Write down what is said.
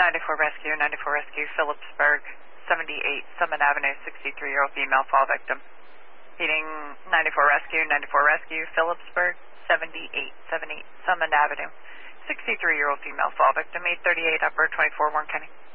94 Rescue, 94 Rescue, Phillipsburg, 78 Summit Avenue, 63-year-old female fall victim. Heating 94 Rescue, 94 Rescue, Phillipsburg, 78 Summit Avenue, 63-year-old female fall victim, 838 Upper 24 Warren County.